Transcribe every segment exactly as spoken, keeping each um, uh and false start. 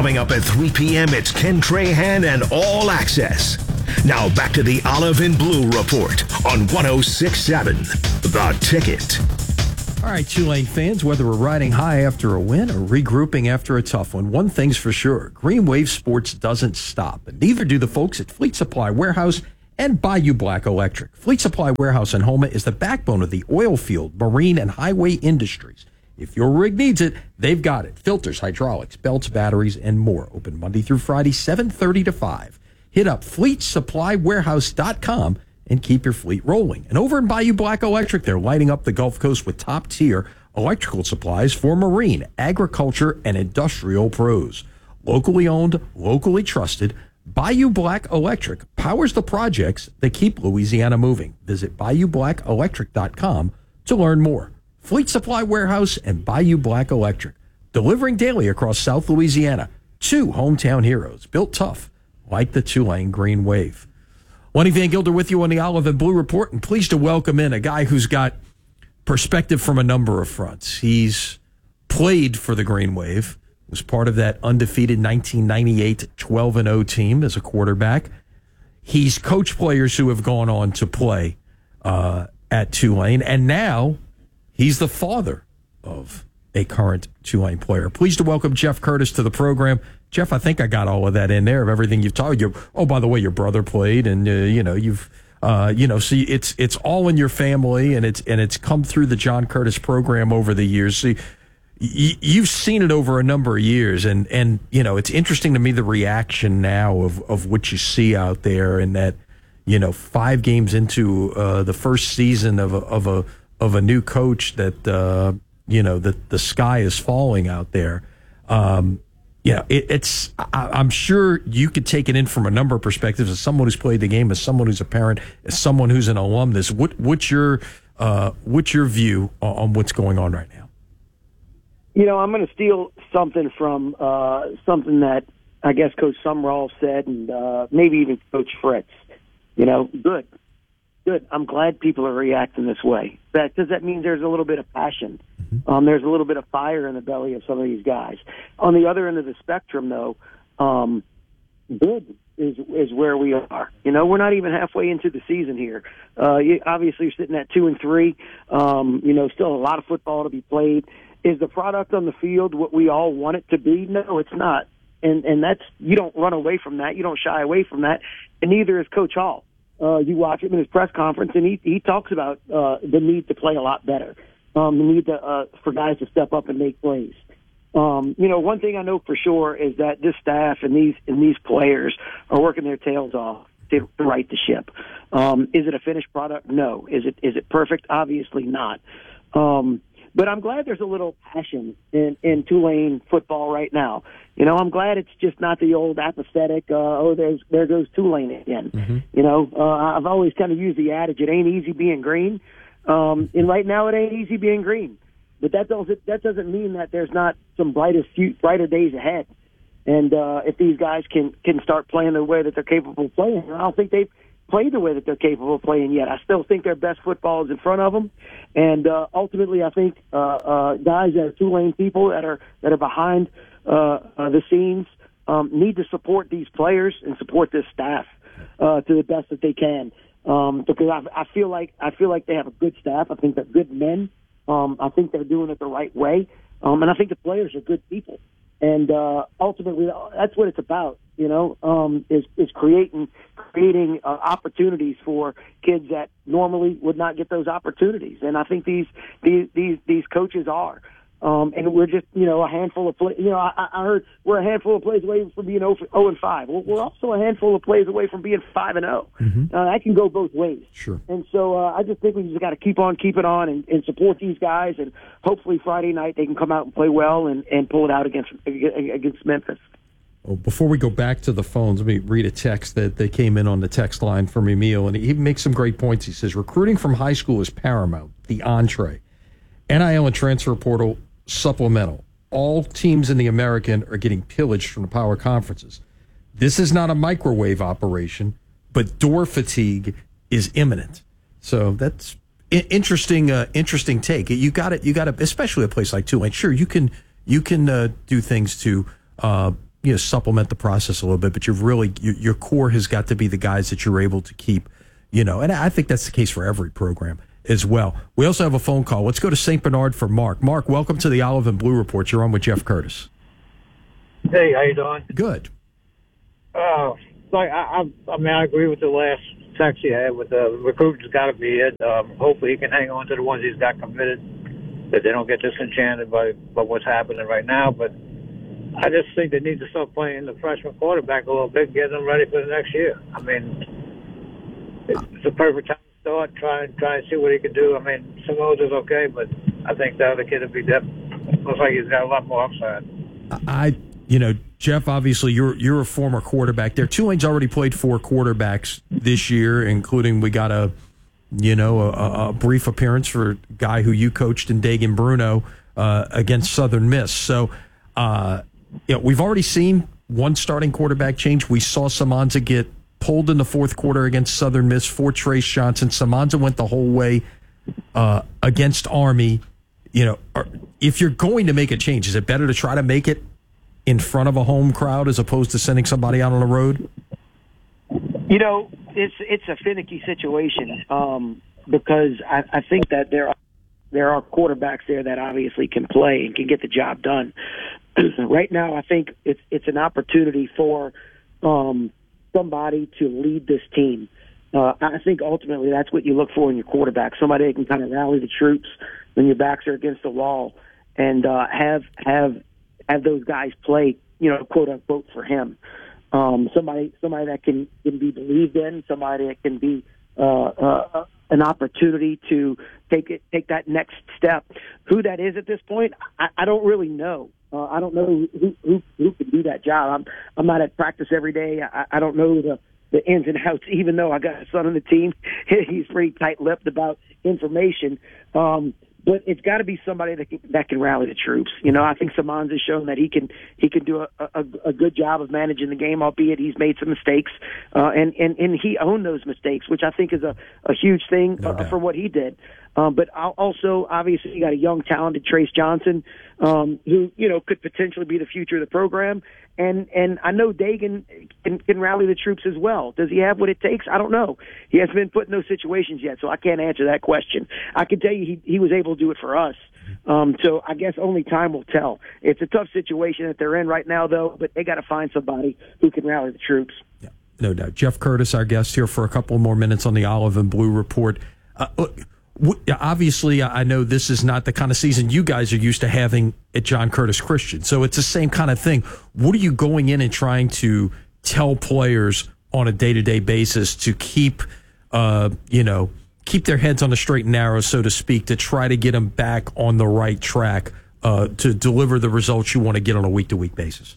Coming up at three p.m., it's Ken Trahan and All Access. Now back to the Olive and Blue Report on one oh six point seven The Ticket. All right, Tulane fans, whether we're riding high after a win or regrouping after a tough one, one thing's for sure. Green Wave Sports doesn't stop, and neither do the folks at Fleet Supply Warehouse and Bayou Black Electric. Fleet Supply Warehouse in Houma is the backbone of the oil field, marine, and highway industries. If your rig needs it, they've got it. Filters, hydraulics, belts, batteries, and more. Open Monday through Friday, seven thirty to five. Hit up fleet supply warehouse dot com and keep your fleet rolling. And over in Bayou Black Electric, they're lighting up the Gulf Coast with top-tier electrical supplies for marine, agriculture, and industrial pros. Locally owned, locally trusted, Bayou Black Electric powers the projects that keep Louisiana moving. Visit bayou black electric dot com to learn more. Fleet Supply Warehouse and Bayou Black Electric, delivering daily across South Louisiana. Two hometown heroes, built tough, like the Tulane Green Wave. Lonnie Van Gilder with you on the Olive and Blue Report, and pleased to welcome in a guy who's got perspective from a number of fronts. He's played for the Green Wave, was part of that undefeated nineteen ninety-eight twelve and oh team as a quarterback. He's coached players who have gone on to play uh, at Tulane, and now he's the father of a current Tulane player. Pleased to welcome Jeff Curtis to the program. Jeff, I think I got all of that in there of everything you've taught. You, oh, by the way, your brother played, and uh, you know you've, uh, you know, see, it's it's all in your family, and it's and it's come through the John Curtis program over the years. See, y- you've seen it over a number of years, and and you know it's interesting to me the reaction now of of what you see out there, and that you know five games into uh, the first season of a, of a of a new coach that uh, you know that the sky is falling out there. Um, Yeah, it, it's. I, I'm sure you could take it in from a number of perspectives. As someone who's played the game, as someone who's a parent, as someone who's an alumnus, what what's your uh, what's your view on, on what's going on right now? You know, I'm going to steal something from uh, something that I guess Coach Sumrall said, and uh, maybe even Coach Fritz. You know, good, good. I'm glad people are reacting this way. That does that mean there's a little bit of passion? Um, there's a little bit of fire in the belly of some of these guys. On the other end of the spectrum, though, um, good is is where we are. You know, we're not even halfway into the season here. Uh, you, obviously, you're sitting at two and three. Um, you know, still a lot of football to be played. Is the product on the field what we all want it to be? No, it's not. And and that's you don't run away from that. You don't shy away from that. And neither is Coach Hall. Uh, you watch him in his press conference, and he he talks about uh, the need to play a lot better. Um, the need to, uh, for guys to step up and make plays. Um, you know, one thing I know for sure is that this staff and these and these players are working their tails off to right the ship. Um, is it a finished product? No. Is it is it perfect? Obviously not. Um, but I'm glad there's a little passion in, in Tulane football right now. You know, I'm glad it's just not the old apathetic, uh, oh, there's there goes Tulane again. Mm-hmm. You know, uh, I've always kind of used the adage, it ain't easy being green. Um, and right now it ain't easy being green, but that doesn't that doesn't mean that there's not some brighter few, brighter days ahead. And uh, if these guys can can start playing the way that they're capable of playing, I don't think they've played the way that they're capable of playing yet. I still think their best football is in front of them, and uh, ultimately, I think uh, uh, guys that are Tulane people that are that are behind uh, uh, the scenes um, need to support these players and support this staff uh, to the best that they can. Um, because I, I feel like I feel like they have a good staff. I think they're good men. Um, I think they're doing it the right way, um, and I think the players are good people. And uh, ultimately, that's what it's about. You know, um, is is creating creating uh, opportunities for kids that normally would not get those opportunities. And I think these these these, these coaches are. Um, and we're just, you know, a handful of plays. You know, I, I heard we're a handful of plays away from being zero and five. Well, we're also a handful of plays away from being five and zero. Mm-hmm. Uh, that can go both ways. Sure. And so uh, I just think we just got to keep on keeping on and, and support these guys. And hopefully Friday night they can come out and play well and, and pull it out against against Memphis. Well, before we go back to the phones, let me read a text that, that came in on the text line from Emil, and he makes some great points. He says, recruiting from high school is paramount, the entree. N I L and transfer portal supplemental. All teams in the American are getting pillaged from the power conferences. This is not a microwave operation, but door fatigue is imminent. So that's I- interesting. Uh, interesting take. You got it. You got it. Especially a place like Tulane. Sure, you can you can uh, do things to uh, you know, supplement the process a little bit, but you've really your, your core has got to be the guys that you're able to keep, you know, and I think that's the case for every program as well. We also have a phone call. Let's go to Saint Bernard for Mark. Mark, welcome to the Olive and Blue Report. You're on with Jeff Curtis. Hey, how you doing? Good. Uh, like I, I, I mean, I agree with the last text you had with the recruiters got to be it. Um, hopefully he can hang on to the ones he's got committed, that they don't get disenchanted by, by what's happening right now. But I just think they need to start playing the freshman quarterback a little bit and get them ready for the next year. I mean, it's a perfect time to start, try and try and see what he can do. I mean, Simoes is okay, but I think the other kid will be different. Looks like he's got a lot more upside. I, you know, Jeff, obviously you're you're a former quarterback there. Tulane's already played four quarterbacks this year, including we got a, you know, a, a brief appearance for a guy who you coached in Dagan Bruno uh, against Southern Miss. So, uh, you know, we've already seen one starting quarterback change. We saw Samanza get pulled in the fourth quarter against Southern Miss for Trace Johnson. Samanza went the whole way uh, against Army. You know, are, if you're going to make a change, is it better to try to make it in front of a home crowd as opposed to sending somebody out on the road? You know, it's it's a finicky situation um, because I, I think that there are there are quarterbacks there that obviously can play and can get the job done. Right now, I think it's it's an opportunity for um, somebody to lead this team. Uh, I think ultimately that's what you look for in your quarterback, somebody that can kind of rally the troops when your backs are against the wall and uh, have have have those guys play, you know, quote unquote, for him. Um, somebody somebody that can, can be believed in, somebody that can be uh, uh, an opportunity to take it take that next step. Who that is at this point, I, I don't really know. Uh, I don't know who, who who can do that job. I'm I'm not at practice every day. I, I don't know the the ins and outs, even though I got a son on the team. He's pretty tight-lipped about information. Um, but it's got to be somebody that can, that can rally the troops. You know, I think Samanza has shown that he can he can do a, a, a good job of managing the game, albeit he's made some mistakes, uh, and, and, and he owned those mistakes, which I think is a, a huge thing no uh, for what he did. Um, but also, obviously, you got a young, talented Trace Johnson, um, who, you know, could potentially be the future of the program. And and I know Dagan can, can rally the troops as well. Does he have what it takes? I don't know. He hasn't been put in those situations yet, so I can't answer that question. I can tell you he, he was able to do it for us. Um, so I guess only time will tell. It's a tough situation that they're in right now, though, but they got to find somebody who can rally the troops. Yeah, no doubt. Jeff Curtis, our guest here for a couple more minutes on the Olive and Blue Report. Uh, look, obviously, I know this is not the kind of season you guys are used to having at John Curtis Christian. So it's the same kind of thing. What are you going in and trying to tell players on a day-to-day basis to keep, uh, you know, keep their heads on the straight and narrow, so to speak, to try to get them back on the right track uh, to deliver the results you want to get on a week-to-week basis?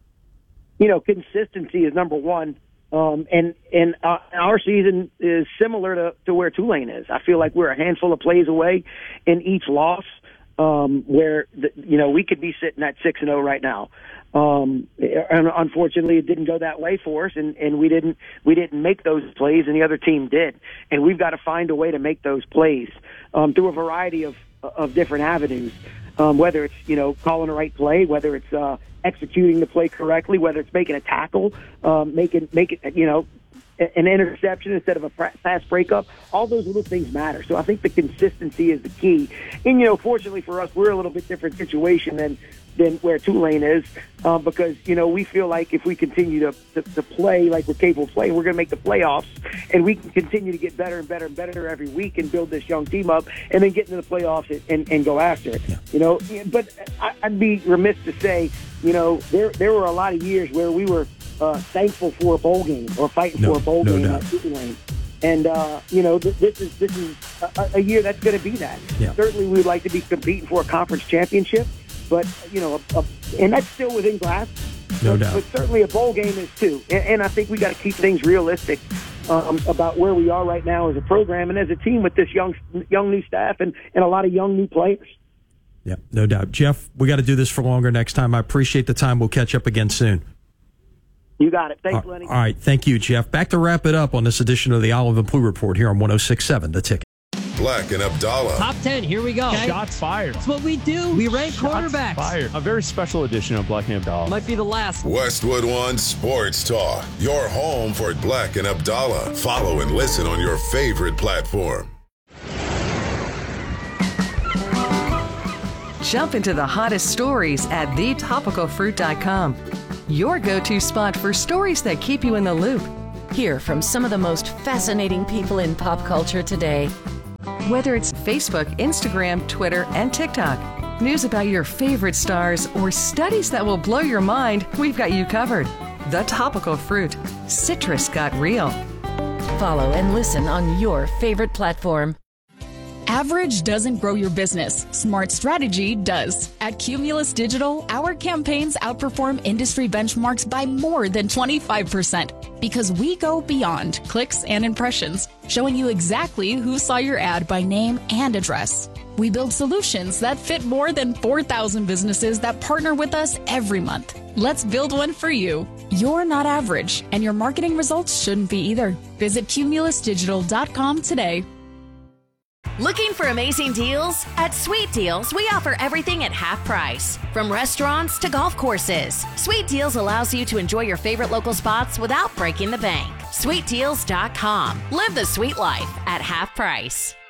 You know, consistency is number one. Um, and and uh, our season is similar to, to where Tulane is. I feel like we're a handful of plays away in each loss, um, where the, you know we could be sitting at six and zero right now. Um, and unfortunately, it didn't go that way for us, and, and we didn't we didn't make those plays, and the other team did. And we've got to find a way to make those plays um, through a variety of of different avenues. Um, whether it's, you know, calling the right play, whether it's uh, executing the play correctly, whether it's making a tackle, um, making, make it, you know, an interception instead of a fast breakup, all those little things matter. So I think the consistency is the key. And, you know, fortunately for us, we're a little bit different situation than than where Tulane is, uh, because, you know, we feel like if we continue to, to, to play like we're capable of playing, we're going to make the playoffs, and we can continue to get better and better and better every week and build this young team up and then get into the playoffs and, and, and go after it. Yeah. You know, but I, I'd be remiss to say, you know, there there were a lot of years where we were uh, thankful for a bowl game or fighting no, for a bowl no game doubt. at Tulane. And, uh, you know, th- this is this is a, a year that's going to be that. Yeah. Certainly we would like to be competing for a conference championship, but, you know, a, a, and that's still within grasp. No but, doubt. But certainly a bowl game is too. And, and I think we got to keep things realistic um, about where we are right now as a program and as a team with this young young new staff and, and a lot of young new players. Yeah, no doubt. Jeff, we got to do this for longer next time. I appreciate the time. We'll catch up again soon. You got it. Thanks, all, Lenny. All right. Thank you, Jeff. Back to wrap it up on this edition of the Olive and Blue Report here on one oh six point seven The Ticket. Black and Abdallah. Top ten, here we go. Okay. Shots fired. That's what we do. We rank Shots quarterbacks. Fired. A very special edition of Black and Abdallah. Might be the last. Westwood One Sports Talk, your home for Black and Abdallah. Follow and listen on your favorite platform. Jump into the hottest stories at the topical fruit dot com. Your go-to spot for stories that keep you in the loop. Hear from some of the most fascinating people in pop culture today. Whether it's Facebook, Instagram, Twitter, and TikTok, news about your favorite stars, or studies that will blow your mind, we've got you covered. The Topical Fruit. Citrus got real. Follow and listen on your favorite platform. Average doesn't grow your business. Smart strategy does. At Cumulus Digital, our campaigns outperform industry benchmarks by more than twenty-five percent because we go beyond clicks and impressions, showing you exactly who saw your ad by name and address. We build solutions that fit more than four thousand businesses that partner with us every month. Let's build one for you. You're not average, and your marketing results shouldn't be either. Visit cumulus digital dot com today. Looking for amazing deals? At Sweet Deals, we offer everything at half price. From restaurants to golf courses, Sweet Deals allows you to enjoy your favorite local spots without breaking the bank. sweet deals dot com. Live the sweet life at half price.